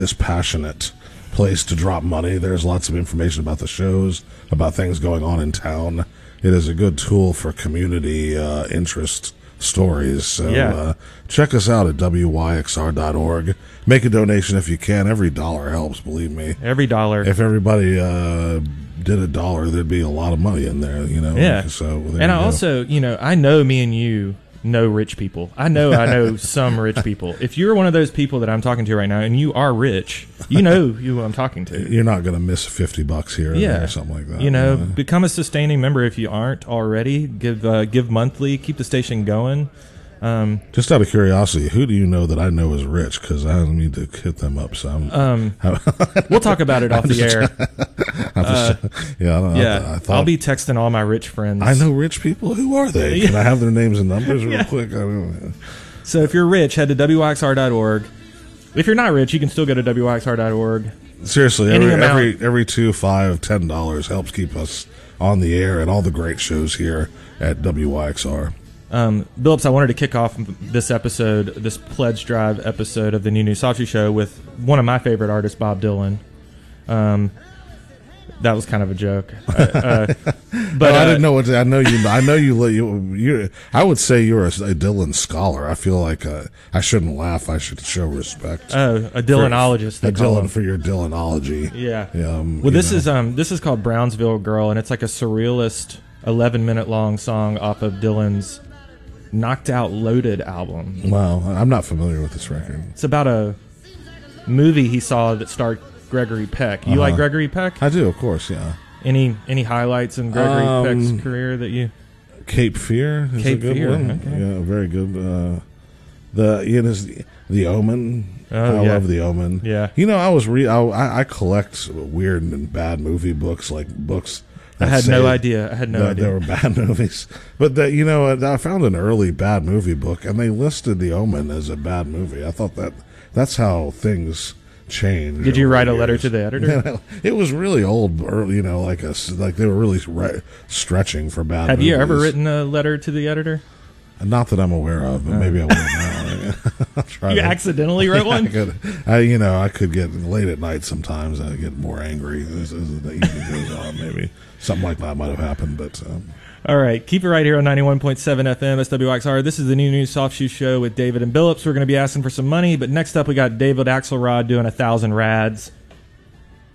this passionate place to drop money. There's lots of information about the shows, about things going on in town. It is a good tool for community interest stories. So check us out at wyxr.org. Make a donation if you can. Every dollar helps, believe me. Every dollar. If everybody did $1, there'd be a lot of money in there, you know. Yeah. So and I also, you know, I know me and you know rich people. I know some rich people. If you're one of those people that I'm talking to right now and you are rich, you know who I'm talking to. You're not going to miss $50 here or there or something like that. You know, become a sustaining member if you aren't already. Give monthly. Keep the station going. Just out of curiosity, who do you know that I know is rich? Because I need to hit them up some. We'll talk about it off the air. I'll be texting all my rich friends. I know rich people. Who are they? Can I have their names and numbers real quick? I don't know. So if you're rich, head to wyxr.org. If you're not rich, you can still go to wyxr.org. Seriously, every $2, $5, $10 helps keep us on the air and all the great shows here at WYXR. Billups, I wanted to kick off this episode, this pledge drive episode of the New Soft Shoe Show with one of my favorite artists, Bob Dylan. That was kind of a joke, but I didn't know what I know you. I would say you're a Dylan scholar. I feel like I shouldn't laugh. I should show respect. A Dylanologist. For your Dylanology. Yeah. This is called Brownsville Girl, and it's like a surrealist 11-minute long song off of Dylan's Knocked Out Loaded album. Wow, I'm not familiar with this record. It's about a movie he saw that starred Gregory Peck. You like Gregory Peck? I do, of course, yeah. Any highlights in Gregory Peck's career that you... Cape Fear is a good one. Okay. Yeah, very good. The Omen. I love The Omen. Yeah. You know, I collect weird and bad movie books, like books... I had no idea. They were bad movies. But I found an early bad movie book, and they listed The Omen as a bad movie. I thought that's how things change. Did you write a letter to the editor? It was really old, early, you know, like they were really stretching for bad movies. Have you ever written a letter to the editor? Not that I'm aware of, but maybe I will now. You accidentally wrote one? I could get late at night sometimes. I get more angry as the evening goes on. Maybe something like that might have happened. But all right, keep it right here on 91.7 FM SWXR. This is the New Soft Shoe Show with David and Billups. We're going to be asking for some money, but next up we got David Axelrod doing 1,000 Rads.